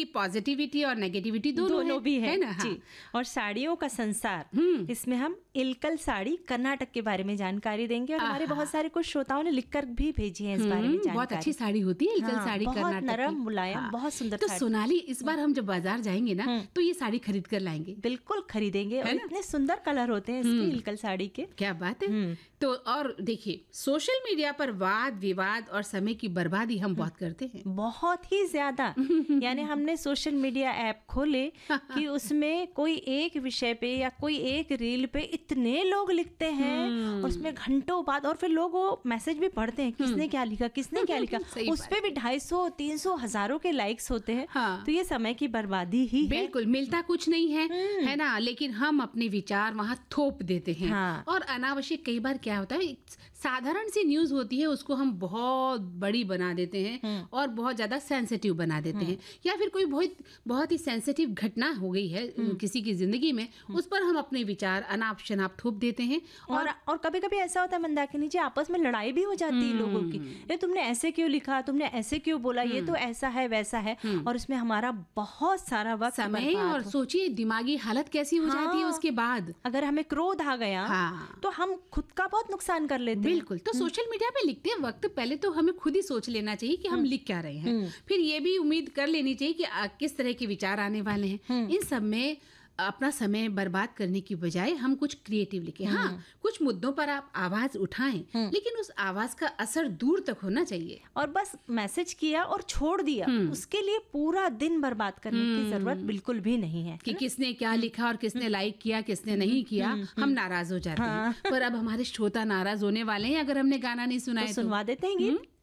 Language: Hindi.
पॉजिटिविटी और नेगेटिविटी दोनों भी है ना? जी। और साड़ियों का संसार, इसमें हम इलकल साड़ी कर्नाटक के बारे में जानकारी देंगे और हमारे बहुत सारे कुछ श्रोताओं ने लिखकर भी भेजी है इस बारे में जानकारी। बहुत अच्छी साड़ी होती है इलकल साड़ी कर्नाटक की, बहुत नरम मुलायम, बहुत सुंदर। तो सोनाली, इस बार हम जब बाजार जाएंगे ना तो ये साड़ी खरीद कर लाएंगे। बिल्कुल खरीदेंगे, और इतने सुंदर कलर होते हैं इसके इलकल साड़ी के, क्या बात है। तो और देखिए, सोशल मीडिया पर वाद विवाद और समय की बर्बादी हम बहुत करते हैं, बहुत ही ज्यादा। यानी हमने सोशल मीडिया ऐप खोले कि उसमें कोई एक विषय पे या कोई एक रील पे इतने लोग लिखते हैं और उसमें घंटों बाद, और फिर लोग वो मैसेज भी पढ़ते हैं किसने क्या लिखा, किसने क्या लिखा। उस पे भी 250, 300, हजारों के लाइक्स होते हैं। तो ये समय की बर्बादी ही है। बिल्कुल, मिलता कुछ नहीं है ना, लेकिन हम अपने विचार वहां थोप देते हैं। और अनावश्यक कई बार क्या होता है, साधारण सी न्यूज होती है उसको हम बहुत बड़ी बना देते हैं और बहुत ज्यादा सेंसिटिव बना देते हैं, या फिर कोई बहुत ही सेंसिटिव घटना हो गई है किसी की जिंदगी में, उस पर हम अपने विचार अनाप शनाप थोप देते हैं। और कभी कभी ऐसा होता है मंदाकिनी जी, आपस में लड़ाई भी हो जाती है लोगों की, ये तुमने ऐसे क्यों लिखा, तुमने ऐसे क्यों बोला, ये तो ऐसा है वैसा है, और उसमें हमारा बहुत सारा वक्त, समय, और सोचिए दिमागी हालत कैसी हो जाती है उसके बाद। अगर हमें क्रोध आ गया तो हम खुद का बहुत नुकसान कर लेते हैं। बिल्कुल। तो सोशल मीडिया पे लिखते वक्त पहले तो हमें खुद ही सोच लेना चाहिए कि हम लिख क्या रहे हैं, फिर ये भी उम्मीद कर लेनी चाहिए कि किस तरह के विचार आने वाले हैं। इन सब में अपना समय बर्बाद करने की बजाय हम कुछ क्रिएटिव लिखें। कुछ मुद्दों पर आप आवाज उठाएं, लेकिन उस आवाज का असर दूर तक होना चाहिए। और बस मैसेज किया और छोड़ दिया, उसके लिए पूरा दिन बर्बाद करने की जरूरत बिल्कुल भी नहीं है। कि किसने क्या लिखा और किसने लाइक किया, किसने नहीं किया, हम नाराज हो जाते हैं। पर अब हमारे श्रोता नाराज होने वाले हैं अगर हमने गाना नहीं सुनाया। तो सुनवा देते हैं गीत।